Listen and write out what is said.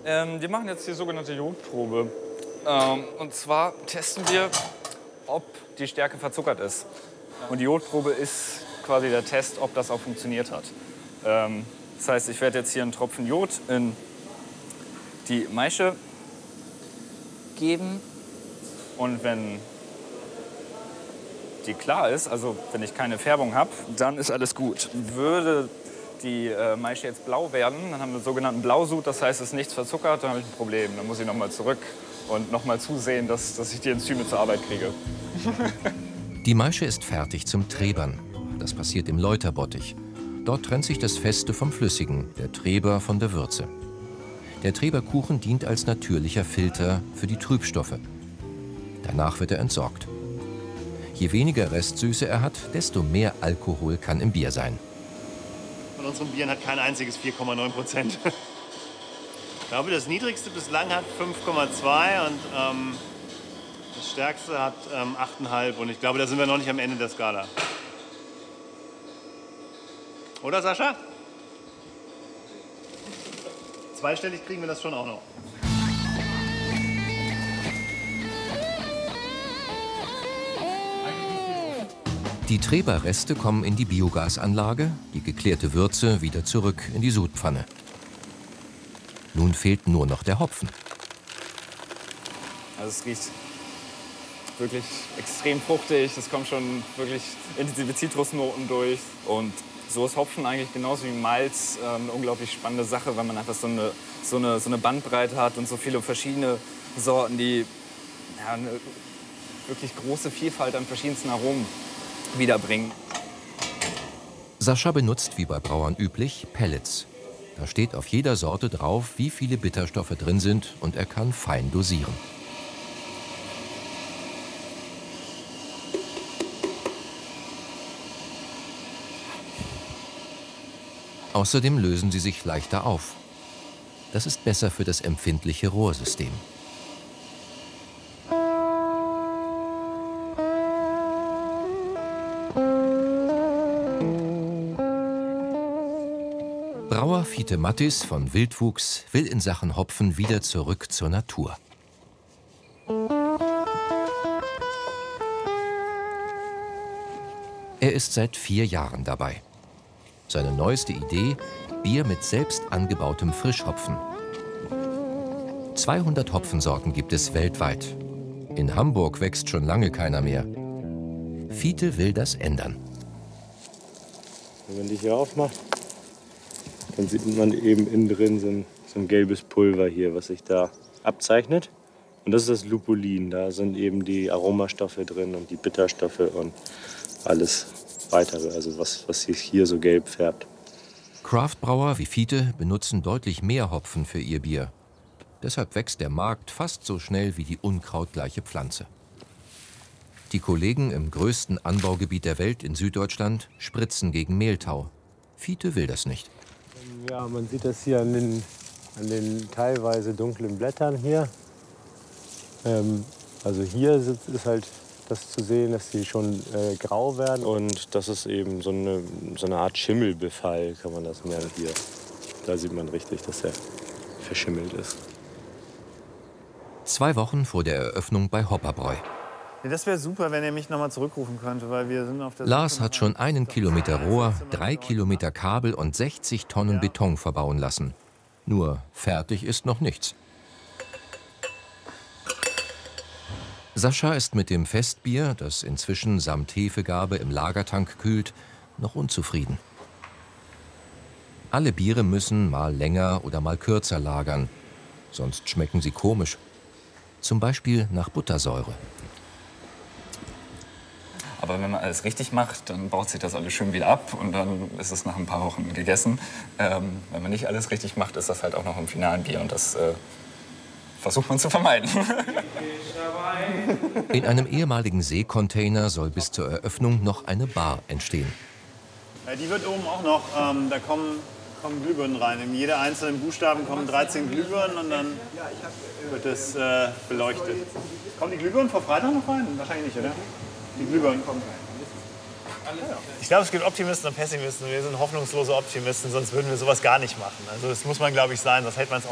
Wir machen jetzt die sogenannte Jodprobe. Und zwar testen wir, ob die Stärke verzuckert ist. Und die Jodprobe ist quasi der Test, ob das auch funktioniert hat. Das heißt, ich werde jetzt hier einen Tropfen Jod in die Maische geben. Und wenn die klar ist, also wenn ich keine Färbung habe, dann ist alles gut. Würde die Maische jetzt blau werden, dann haben wir einen sogenannten Blausud, das heißt, es ist nichts verzuckert, dann habe ich ein Problem. Dann muss ich nochmal zurück und nochmal zusehen, dass ich die Enzyme zur Arbeit kriege. Die Maische ist fertig zum Trebern. Das passiert im Läuterbottich. Dort trennt sich das Feste vom Flüssigen, der Treber von der Würze. Der Treberkuchen dient als natürlicher Filter für die Trübstoffe. Danach wird er entsorgt. Je weniger Restsüße er hat, desto mehr Alkohol kann im Bier sein. Von unseren Bieren hat kein einziges 4,9%. Ich glaube, das niedrigste bislang hat 5,2 und das stärkste hat 8,5. Und ich glaube, da sind wir noch nicht am Ende der Skala. Oder, Sascha? Zweistellig kriegen wir das schon auch noch. Die Treberreste kommen in die Biogasanlage, die geklärte Würze wieder zurück in die Sudpfanne. Nun fehlt nur noch der Hopfen. Also es riecht wirklich extrem fruchtig, es kommen schon wirklich intensive Zitrusnoten durch. Und so ist Hopfen eigentlich genauso wie Malz eine unglaublich spannende Sache, weil man einfach so eine Bandbreite hat und so viele verschiedene Sorten, die ja, eine wirklich große Vielfalt an verschiedensten Aromen wiederbringen. Sascha benutzt, wie bei Brauern üblich, Pellets. Da steht auf jeder Sorte drauf, wie viele Bitterstoffe drin sind, und er kann fein dosieren. Außerdem lösen sie sich leichter auf. Das ist besser für das empfindliche Rohrsystem. Brauer Fiete Mattis von Wildwuchs will in Sachen Hopfen wieder zurück zur Natur. Er ist seit 4 Jahren dabei. Seine neueste Idee: Bier mit selbst angebautem Frischhopfen. 200 Hopfensorten gibt es weltweit. In Hamburg wächst schon lange keiner mehr. Fiete will das ändern. Wenn man die hier aufmacht, dann sieht man eben innen drin so ein gelbes Pulver hier, was sich da abzeichnet. Und das ist das Lupulin. Da sind eben die Aromastoffe drin und die Bitterstoffe und alles weitere, also was sich hier so gelb färbt. Craftbrauer wie Fiete benutzen deutlich mehr Hopfen für ihr Bier. Deshalb wächst der Markt fast so schnell wie die unkrautgleiche Pflanze. Die Kollegen im größten Anbaugebiet der Welt in Süddeutschland spritzen gegen Mehltau. Fiete will das nicht. Ja, man sieht das hier an den teilweise dunklen Blättern hier. Also hier ist halt das zu sehen, dass sie schon grau werden. Und das ist eben so eine Art Schimmelbefall, kann man das nennen hier. Da sieht man richtig, dass er verschimmelt ist. 2 Wochen vor der Eröffnung bei Hopperbräu. Ja, das wäre super, wenn er mich noch mal zurückrufen könnte, weil wir sind auf der Lars hat schon 1 Kilometer Rohr, 3 Kilometer Kabel und 60 Tonnen Beton verbauen lassen. Nur fertig ist noch nichts. Sascha ist mit dem Festbier, das inzwischen samt Hefegabe im Lagertank kühlt, noch unzufrieden. Alle Biere müssen mal länger oder mal kürzer lagern, sonst schmecken sie komisch. Zum Beispiel nach Buttersäure. Aber wenn man alles richtig macht, dann baut sich das alles schön wieder ab und dann ist es nach ein paar Wochen gegessen. Wenn man nicht alles richtig macht, ist das halt auch noch im finalen Bier und das versucht man zu vermeiden. In einem ehemaligen Seekontainer soll bis zur Eröffnung noch eine Bar entstehen. Die wird oben auch noch, da kommen Glühbirnen rein. In jeder einzelnen Buchstaben kommen 13 Glühbirnen und dann wird es beleuchtet. Kommen die Glühbirnen vor Freitag noch rein? Wahrscheinlich nicht, oder? Die Glühbirnen kommen rein. Ich glaube, es gibt Optimisten und Pessimisten. Wir sind hoffnungslose Optimisten, sonst würden wir sowas gar nicht machen. Also das muss man, glaube ich, sein, sonst hält man es auch